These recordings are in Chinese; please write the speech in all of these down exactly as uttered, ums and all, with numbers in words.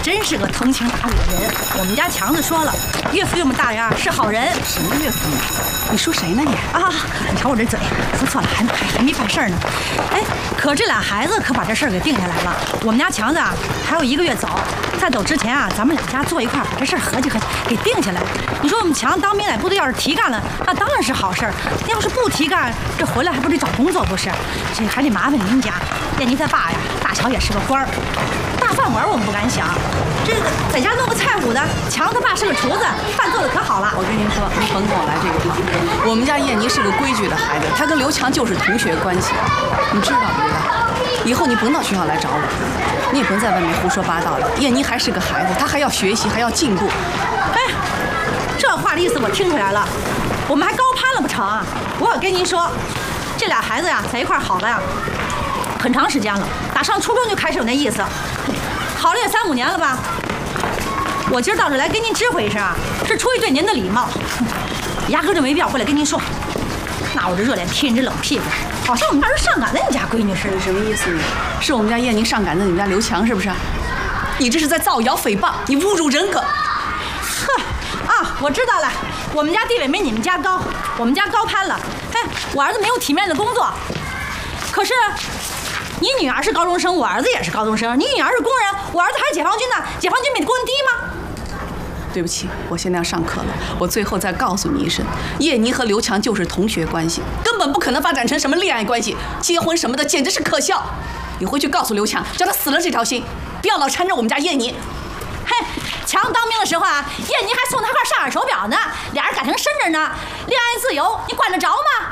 真是个通情达理的人。我们家强子说了，岳父岳母大人啊是好人。 什么岳父？你说谁呢你？ 啊，你瞧我这嘴，说错了，还还还没犯事儿呢。哎，可这俩孩子可把这事儿给定下来了。我们家强子啊还有一个月走，在走之前啊，咱们两家坐一块儿把这事儿合计合计，给定下来。你说我们强当兵在部队要是提干了，那当然是好事儿。要是不提干，这回来还不得找工作不是？这还得麻烦你们家。燕妮他爸呀，大小也是个官儿，大饭碗我们不敢想。这个在家弄个菜谱的，强他爸是个厨子，饭做的可好了。 我跟您说，您甭跟我来这个地方。我们家燕妮是个规矩的孩子，她跟刘强就是同学关系，你知道不知道？以后你甭到学校来找我，你也甭在外面胡说八道了。燕妮还是个孩子，她还要学习，还要进步。 哎，这话的意思我听出来了，我们还高攀了不成啊？我可跟您说，这俩孩子呀，在一块儿好了呀，很长时间了，打上初中就开始有那意思，好了也三五年了吧。我今儿到这来跟您知会一声啊，是出于对您的礼貌，压根就没必要过来跟您说。那我这热脸贴你这冷屁股，好像我们家人上赶着你家闺女似的。 什么意思呢？是我们家燕妮上赶着你们家刘强是不是？你这是在造谣诽谤，你侮辱人格。 呵，啊，我知道了，我们家地位没你们家高，我们家高攀了。哎，我儿子没有体面的工作，可是你女儿是高中生，我儿子也是高中生。你女儿是工人，我儿子还是解放军呢，解放军比工人低吗？ 对不起，我现在要上课了，我最后再告诉你一声，叶妮和刘强就是同学关系，根本不可能发展成什么恋爱关系，结婚什么的简直是可笑。你回去告诉刘强，叫他死了这条心，不要老缠着我们家叶妮。 嘿，强当兵的时候啊，叶妮还送他块上海手表呢，俩人感情深着呢，恋爱自由，你管得着吗？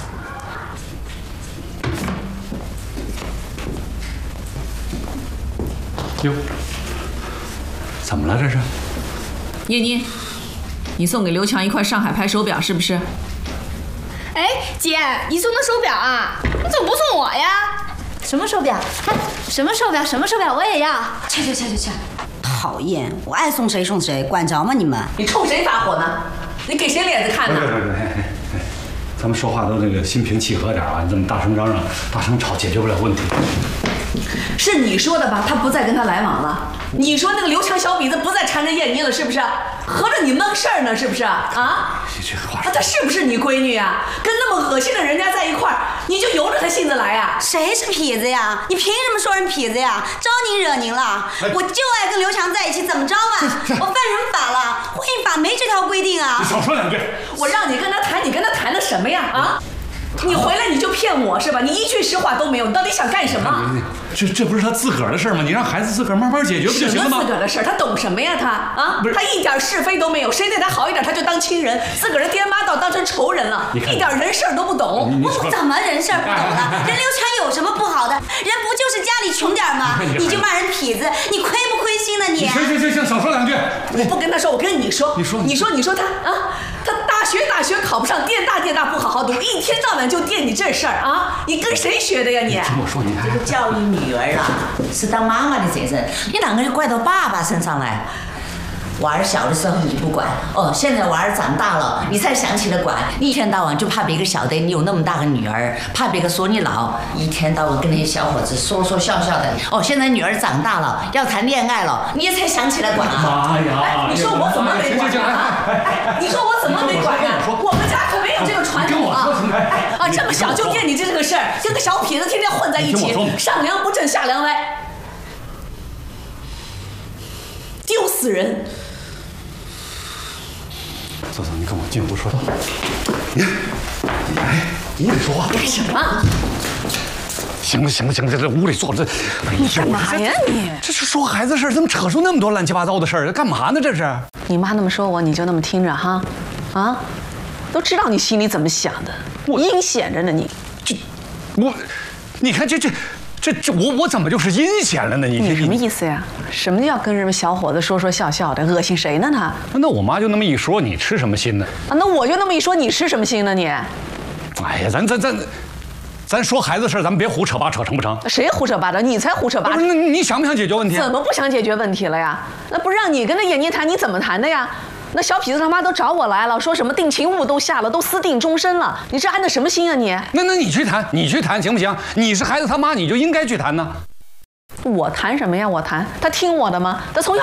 哟，怎么了这是？ 叶妮，你送给刘强一块上海牌手表是不是？ 哎，姐，你送的手表啊？你怎么不送我呀？ 什么手表？什么手表？什么手表？我也要！ 去去去去去！讨厌，我爱送谁送谁，管着吗你们？ 你冲谁发火呢？你给谁脸子看呢？ 不是不是不是，咱们说话都那个心平气和点啊！你这么大声嚷嚷、大声吵，解决不了问题。 是你说的吧？他不再跟他来往了。你说那个刘强小痞子不再缠着燕妮了，是不是？合着你弄事儿呢，是不是？啊？ 这话啊，她是不是你闺女呀？跟那么恶心的人家在一块儿，你就由着她性子来呀？ 谁是痞子呀？你凭什么说人痞子呀？招您惹您了？我就爱跟刘强在一起，怎么着嘛？我犯什么法了？婚姻法没这条规定啊！ 你少说两句。 我让你跟他谈，你跟他谈的什么呀？啊？你回来你就骗我是吧？你一句实话都没有，你到底想干什么？ 这这不是他自个儿的事吗？你让孩子自个儿慢慢解决不就行了吗？ 什么自个儿的事？他懂什么呀？他啊，他一点是非都没有，谁对他好一点他就当亲人，自个儿的爹妈倒当成仇人了，一点人事都不懂。 我怎么人事不懂了？人刘强有什么不好的？人不就是家里穷点吗？你就骂人痞子，你亏不亏心呢你？ 行行行行，少说两句。 我不跟他说，我跟你说。 你说你说你说他啊，他大学大学考不上，电大电大不好好读，一天到晚就惦记这事儿啊！你跟谁学的呀你？ 听我说，你这个教育女儿啊，是当妈妈的责任，你啷个就怪到爸爸身上来？娃儿小的时候你不管，哦，现在娃儿长大了，你才想起来管。你一天到晚就怕别个晓得你有那么大个女儿，怕别个说你老，一天到晚跟那些小伙子说说笑笑的。哦，现在女儿长大了，要谈恋爱了，你也才想起来管啊？ 妈呀！ 哎，你说我怎么没管啊？哎，你说我怎么没管啊？我们家可没有这个传统啊！啊，这么小就惦记这个事儿，跟个小痞子天天混在一起，上梁不正下梁歪，丢死人！ 走走，你跟我进屋说道。你看，哎，屋里说话干什么？ 行了行了行了，这这屋里坐着， 你干嘛呀你？ 这是说孩子事儿，怎么扯出那么多乱七八糟的事儿？干嘛呢？这是？ 你妈那么说我，你就那么听着哈？啊，都知道你心里怎么想的，我阴险着呢你。 这，我，你看这这。这这我我怎么就是阴险了呢？你你什么意思呀？什么叫跟什么小伙子说说笑笑的，恶心谁呢他？ 那我妈就那么一说，你吃什么心呢？ 啊，那我就那么一说，你吃什么心呢你？ 哎呀，咱咱咱，咱说孩子事儿，咱们别胡扯八扯，成不成？ 谁胡扯八扯？你才胡扯八扯。 那你想不想解决问题？ 怎么不想解决问题了呀？那不让你跟那眼睛谈，你怎么谈的呀？那小痞子他妈都找我来了，说什么定情物都下了，都私定终身了，你这安的什么心啊你？ 那那你去谈，你去谈行不行？你是孩子他妈，你就应该去谈呢。 我谈什么呀？我谈，他听我的吗？他从小